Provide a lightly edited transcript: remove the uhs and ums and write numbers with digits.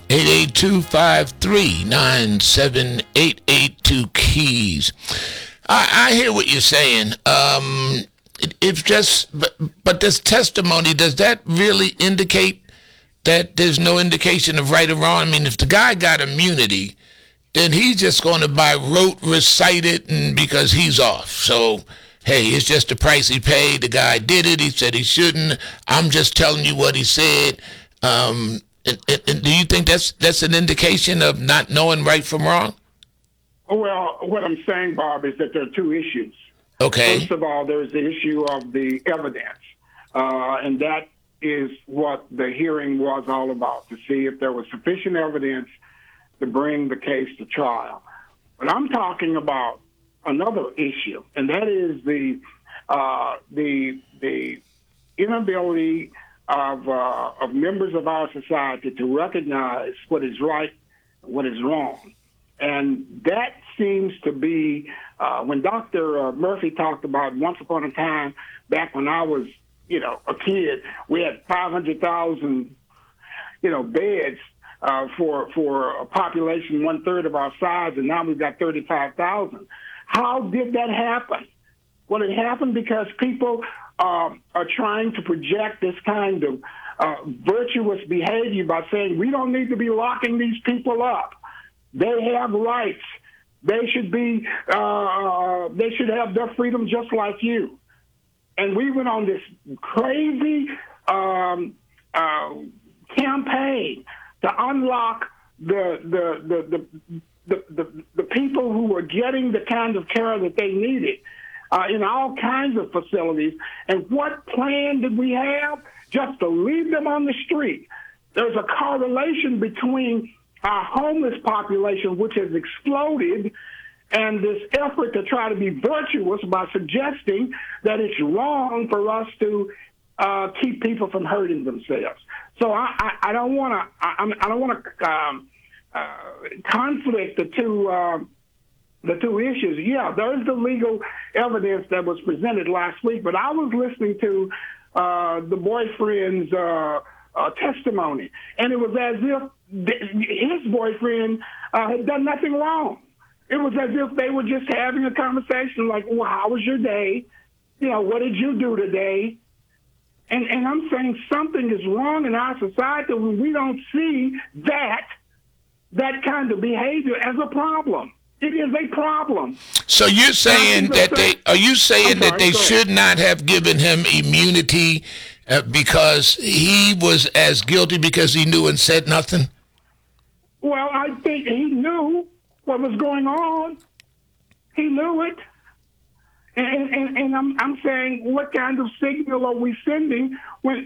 882-539-7882 keys. I hear what you're saying. It's just, but this testimony, does that really indicate that there's no indication of right or wrong? I mean, if the guy got immunity, then he's just going to by rote recite it, and because he's off. So, hey, it's just the price he paid. The guy did it. He said he shouldn't. I'm just telling you what he said. And do you think that's an indication of not knowing right from wrong? Well, what I'm saying, Bob, is that there are two issues. Okay. First of all, there's the issue of the evidence, and that is what the hearing was all about, to see if there was sufficient evidence to bring the case to trial. But I'm talking about another issue, and that is the inability of members of our society to recognize what is right and what is wrong. And that seems to be when Dr. Murphy talked about once upon a time, back when I was, a kid, we had 500,000, beds for a population 1/3 of our size, and now we've got 35,000. How did that happen? Well, it happened because people are trying to project this kind of virtuous behavior by saying we don't need to be locking these people up. They have rights. They should be. They should have their freedom just like you. And we went on this crazy campaign to unlock the people who were getting the kind of care that they needed in all kinds of facilities. And what plan did we have? Just to leave them on the street. There's a correlation between our homeless population, which has exploded, and this effort to try to be virtuous by suggesting that it's wrong for us to keep people from hurting themselves. So I don't want to conflict the two issues. Yeah, there's the legal evidence that was presented last week, but I was listening to the boyfriend's testimony, and it was as if his boyfriend had done nothing wrong. It was as if they were just having a conversation like, well, how was your day? What did you do today? And I'm saying something is wrong in our society when we don't see that kind of behavior as a problem. It is a problem. So you're saying that they should not have given him immunity because he was as guilty because he knew and said nothing? Well, I think he knew what was going on. He knew it. And I'm saying, what kind of signal are we sending when